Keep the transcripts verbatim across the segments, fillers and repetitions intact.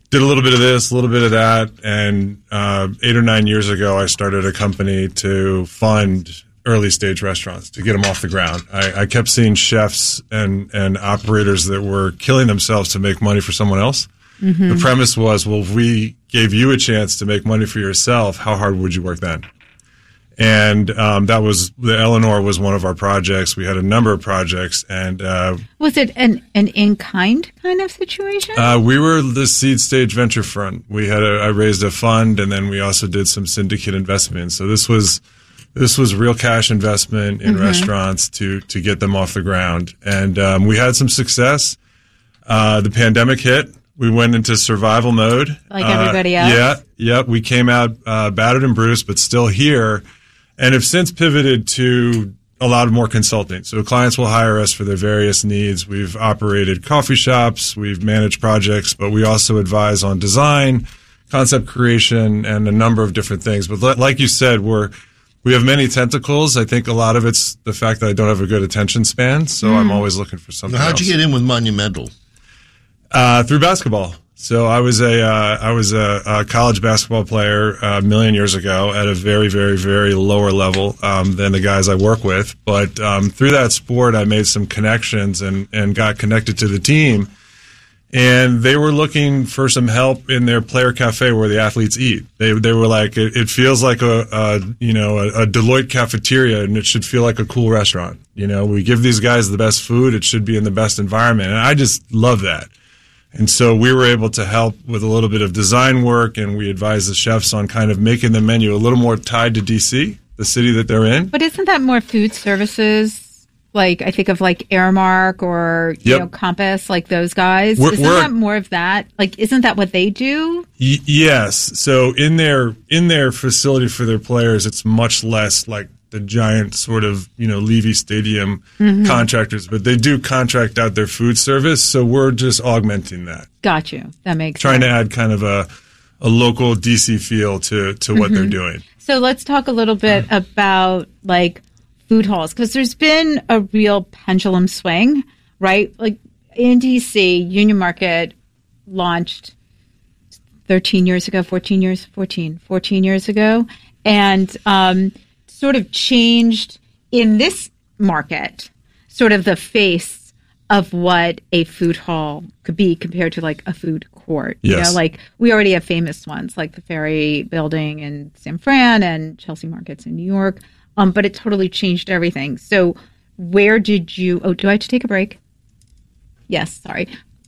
did a little bit of this, a little bit of that, and uh, eight or nine years ago, I started a company to fund early stage restaurants to get them off the ground. I, I kept seeing chefs and, and operators that were killing themselves to make money for someone else. Mm-hmm. The premise was, well, if we gave you a chance to make money for yourself, how hard would you work then? And um, that was the Eleanor was one of our projects. We had a number of projects, and uh, was it an an in kind kind of situation? Uh, we were the seed stage venture fund. We had a, I raised a fund, and then we also did some syndicate investment. So this was this was real cash investment in mm-hmm. restaurants to to get them off the ground, and um, we had some success. Uh, the pandemic hit. We went into survival mode, like everybody else. Uh, yeah, yeah. We came out uh, battered and bruised, but still here. And have since pivoted to a lot more consulting. So clients will hire us for their various needs. We've operated coffee shops, we've managed projects, but we also advise on design, concept creation, and a number of different things. But like you said, we're we have many tentacles. I think a lot of it's the fact that I don't have a good attention span, so mm. I'm always looking for something. Now, how'd else. you get in with Monumental? Uh, through basketball. So I was a uh, I was a, a college basketball player a million years ago at a very, very, very lower level um, than the guys I work with. But um, through that sport, I made some connections and, and got connected to the team. And they were looking for some help in their player cafe where the athletes eat. They they were like, it, it feels like a, a you know a, a Deloitte cafeteria, and it should feel like a cool restaurant. You know, we give these guys the best food. It should be in the best environment, and I just love that. And so we were able to help with a little bit of design work, and we advised the chefs on kind of making the menu a little more tied to D C, the city that they're in. But isn't that more food services? Like, I think of like Aramark or, you yep. know, Compass, like those guys. We're, isn't we're, that more of that? Like, isn't that what they do? Y- yes. So in their, in their facility for their players, it's much less like the giant sort of, you know, Levy Stadium mm-hmm. contractors, but they do contract out their food service. So we're just augmenting that. Got you. That makes Trying sense. to add kind of a, a local D C feel to, to what mm-hmm. they're doing. So let's talk a little bit about like food halls, because there's been a real pendulum swing, right? Like in D C, Union Market launched thirteen years ago, fourteen years, fourteen, fourteen years ago. And, um, sort of changed in this market, sort of the face of what a food hall could be compared to like a food court. Yes. You know, like we already have famous ones like the Ferry Building in San Fran and Chelsea Markets in New York. Um, but it totally changed everything. So where did you, oh, do I have to take a break? Yes, sorry.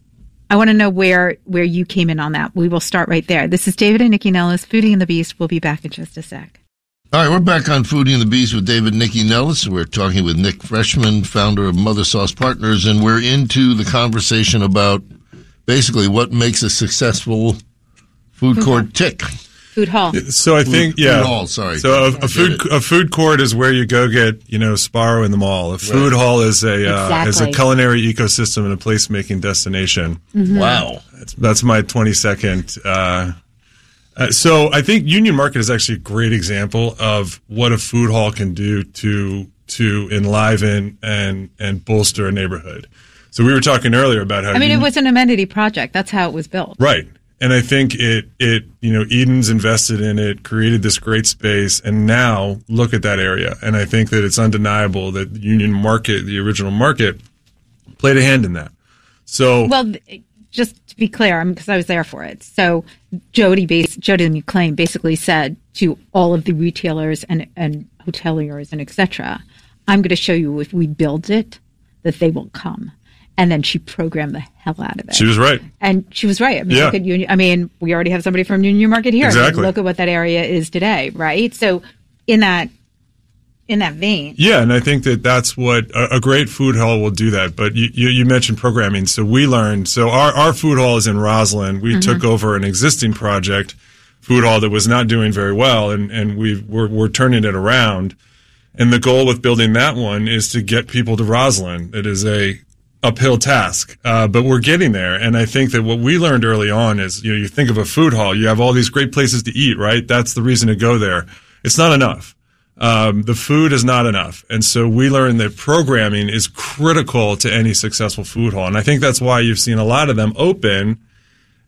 I want to know where, where you came in on that. We will start right there. This is David and Nikki Nellis, Foodie and the Beast. We'll be back in just a sec. All right, we're back on Foodie and the Beast with David and Nikki Nellis. We're talking with Nick Freshman, founder of Mother Sauce Partners, and we're into the conversation about basically what makes a successful food, food court hall. tick. Food hall. So I think, food, yeah. Food hall, sorry. So a, a food a food court is where you go get, you know, Sparrow in the mall. A food right. hall is a exactly. uh, is a culinary ecosystem and a place-making destination. Mm-hmm. Wow. That's, that's my twenty-second uh Uh, so I think Union Market is actually a great example of what a food hall can do to to enliven and and bolster a neighborhood. So we were talking earlier about how I mean Union, it was an amenity project. That's how it was built. Right. And I think it it you know Eden's invested in it, created this great space, and now look at that area. And I think that it's undeniable that Union Market, the original market, played a hand in that. So well. Just to be clear, because I was there for it. So Jody, base, Jody McClain basically said to all of the retailers and, and hoteliers and et cetera, I'm going to show you if we build it, that they will come. And then she programmed the hell out of it. She was right. And she was right. I mean, yeah. look at Union. I mean, we already have somebody from Union Market here. Exactly. I mean, look at what that area is today, right? So in that in that vein. Yeah, and I think that that's what a, a great food hall will do that. But you, you, you mentioned programming. So we learned, so our, our food hall is in Roslyn. We mm-hmm. took over an existing project, food hall that was not doing very well, and, and we've, we're, we're turning it around. And the goal with building that one is to get people to Roslyn. It is a uphill task, uh, but we're getting there. And I think that what we learned early on is, you know, you think of a food hall, you have all these great places to eat, right? That's the reason to go there. It's not enough. Um, the food is not enough. And so we learned that programming is critical to any successful food hall. And I think that's why you've seen a lot of them open